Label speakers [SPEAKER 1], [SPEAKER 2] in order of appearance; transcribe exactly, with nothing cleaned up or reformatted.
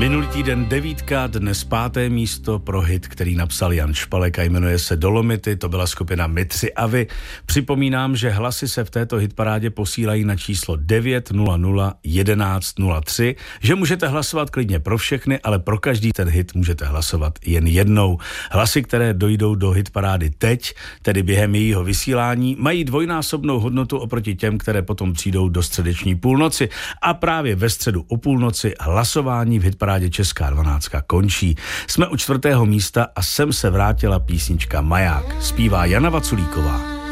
[SPEAKER 1] Minulý týden devítka, dnes páté místo pro hit, který napsal Jan Špalek a jmenuje se Dolomity, to byla skupina My tři a vy. Připomínám, že hlasy se v této hitparádě posílají na číslo devět nula nula jedenáct nula tři, že můžete hlasovat klidně pro všechny, ale pro každý ten hit můžete hlasovat jen jednou. Hlasy, které dojdou do hitparády teď, tedy během jejího vysílání, mají dvojnásobnou hodnotu oproti těm, které potom přijdou do středeční půlnoci. A právě ve středu o půlnoci hlasování v hitparádě Česká dvanáctka končí. Jsme u čtvrtého místa a sem se vrátila písnička Maják. Zpívá Jana Vaculíková.